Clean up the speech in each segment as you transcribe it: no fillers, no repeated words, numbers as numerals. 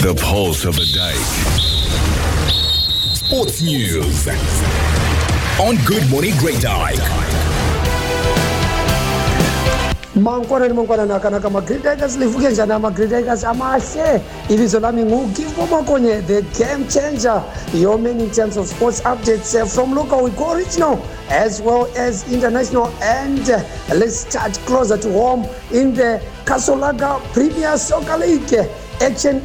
The pulse of the dike. Sports news on Good Morning Great Dike. Mangwana nakanaka ma-Great Dikers livuke njani ama-Great Dikers amahle ibizo lami ngu-Give Makonye, the game changer, your man in terms of sports updates from local. We go regional as well as international, and let's start closer to home in the Kasolaga Premier Soccer League. Action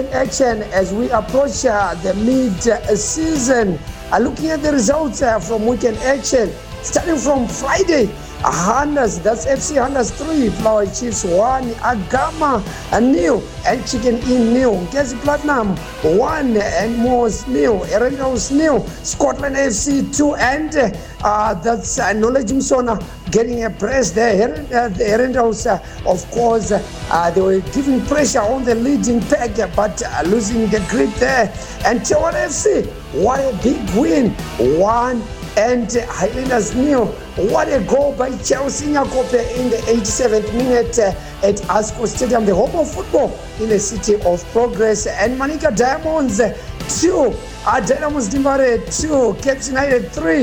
as we approach the mid-season. Looking at the results from weekend action, starting from Friday, Hunters, that's FC Hunters 3, Flower Chiefs 1, Agama 0, and Chicken Inn 0, Gezi Platinum 1, and Moors 0, Erangels 0, Scotland FC 2, and that's Knowledge Msona getting a press there. The Erangels, of course, they were giving pressure on the leading pack, but losing the grip there. And T1 FC, what a big win, 1, and Highlanders 0. What a goal by Chelsea Nyakope in the 87th minute at Asco Stadium, the home of football in the city of progress. And Manica Diamonds 2, Dynamos Dimbare 2, Cape United 3,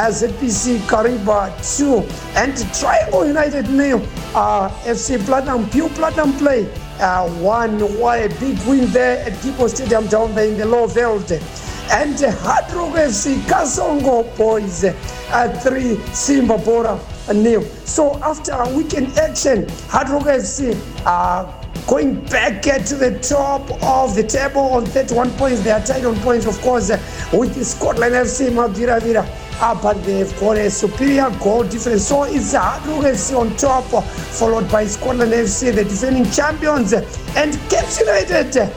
ZPC Kariba 2, and Triangle United 0, FC Platinum, Pure Platinum Play 1. What a big win there at Kipo Stadium down there in the low veld. And Hard Rock FC Kasongo Boys 3, Simba Bora 0. So after a weekend action, Hard Rock FC going back to the top of the table on 31 points. They are tied on points, of course, with the Scotland FC Maviravira. But they've got a superior goal difference. So it's Hard Rock FC on top, followed by Scotland FC, the defending champions, and Cape United.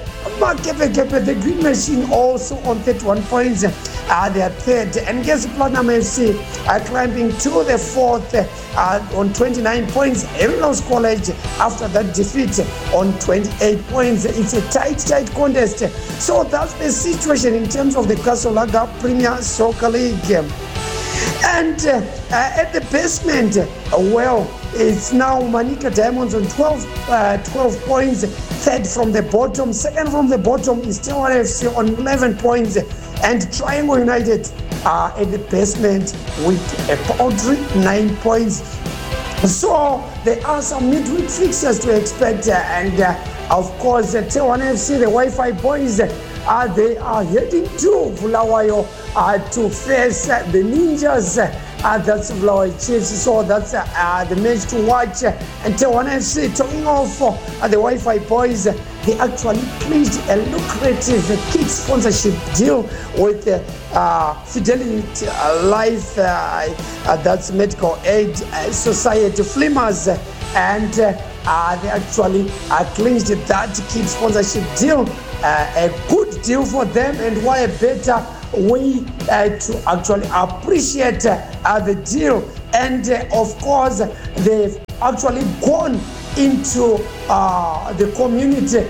The Green Machine also on 31 points. They are third. And Gezi Platinum FC are climbing to the fourth on 29 points. Eros College, after that defeat, on 28 points. It's a tight contest. So that's the situation in terms of the Kasolaga Premier Soccer League. And at the basement, well, it's now Manica Diamonds on 12 points, third from the bottom. Second from the bottom is T1 FC on 11 points, and Triangle United are at the basement with a paltry 9 points. So there are some midweek fixtures to expect, and of course, T1 FC, the Wi-Fi boys, they are heading to Bulawayo to face the Ninjas. That's Flower Chiefs. So that's the match to watch. And T1 FC, talking of the Wi-Fi boys, they actually clinched a lucrative kit sponsorship deal with Fidelity Life, that's Medical Aid Society, Flimmers, and they actually clinched that kit sponsorship deal. A good deal for them, and why a better way to actually appreciate the deal. And of course, they've actually gone into the community.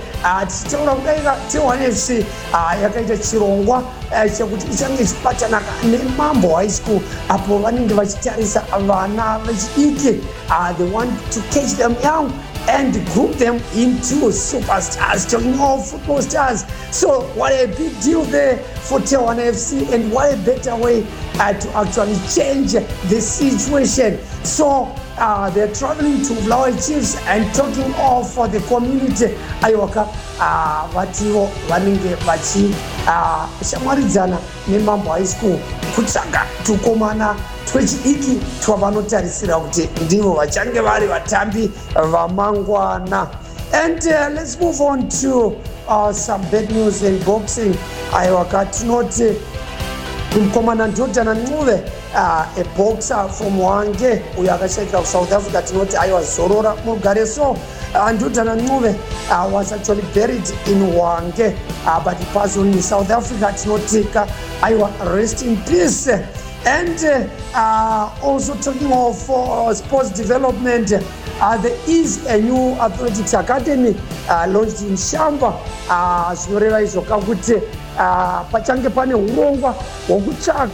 T1 FC yakaita chirongwa chekuti ichange chipatanaka neMambo High School apo vanenge vachitarisa vana vechidiki. They want to catch them young and group them into superstars, talking of football stars. So what a big deal there for T1 FC, and what a better way to actually change the situation. So they're traveling to Flower Chiefs, and talking of for the community, Ayoka vativo vanenge vachi shamwaridzana neMambo High School kutsvaga tukomana twechidiki twavanotarisira kuti ndivo vachange vari vatambi vamangwana. And let's move on to some bad news in boxing. Aiwaka tinoti mukomana Ndodana Ncube, a boxer from Wange uyo akashayikira kuSouth Africa, tinoti aiwa zorora mugare. So Ndodana Ncube was actually buried in Wange, but he passed on in South Africa. Tinotika aiwa rest in peace. And also talking of sports development, there is a new athletics academy launched in Shamba. Zvinoreva izvo kuti pachange pane urongwa hwokutsvaka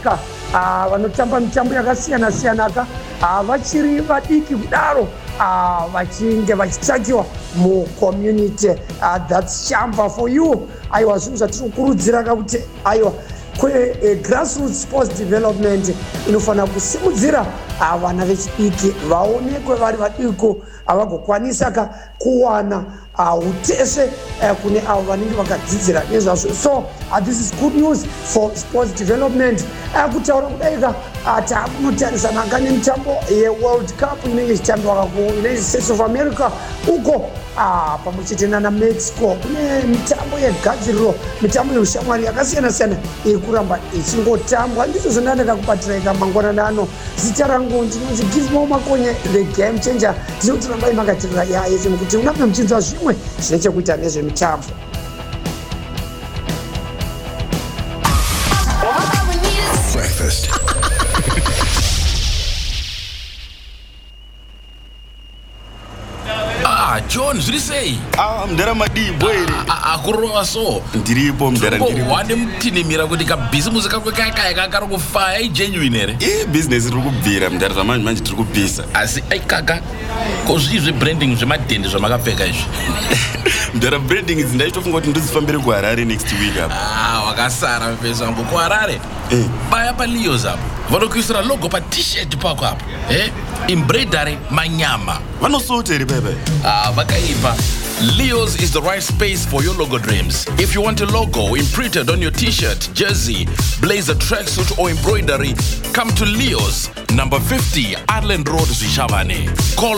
vanotamba mitambo yakasiyana-siyana vachiri vadiki kudaro vachinge vachitsvakiwa mucommunity. That's chamba for you. Aiwa, zvinhu zvatiri kukurudzira kuti aiwa grassroots sports development inofanira kusimudzira vana vechidiki vaonekwe vari vadiko avagokwanisa kuwana uteshe kune avo vanenge vakadzidzira nezvazvo. So this is good news for sports development. Kutaura kudaika takunotarisana nemitambo yeworld cup inenge ichitambwa kuunited states of america uko pamwe chete namexico. Kune mitambo yegadziriro, mitambo yeushamwari yakasiyana-siyana iri kuramba ichingotambwa. Ndizvo zvandandaka kubatira mangwanani ano. Zita rangu ndinonzi Gizmo Makonye, the game changer. Ndinoti rambai makatirira yaFM kuti unamwe muchinzwa zvimwe zvine chekuita nezvemitambo. Breakfast. John, zviri sei? Mdara madibwere. Akurowa so. Ndiripo mdara ndiripo. Wande mutinimira kuti kabhizimusi kako kaya kari kufaya genuine here. Business iri kubvira mdara zvamanje tiri kubvisa. Asi kaka ko zvii zvebranding zvemadhende zvamakapfeka izvi. Mdara branding idzi ndaitofunga kuti ndozifambire kuHarare next week apa. Wakasara mfeza wangu kuHarare. Baya paLeos apa. Vanokuisira logo pa t-shirt pako apa. Embroidery manyama. Vanosota here bebe. Vakaipa. Leos is the right space for your logo dreams. If you want a logo imprinted on your t-shirt, jersey, blazer, tracksuit or embroidery, come to Leos, number 50, Ireland Road, Zvishavane. Call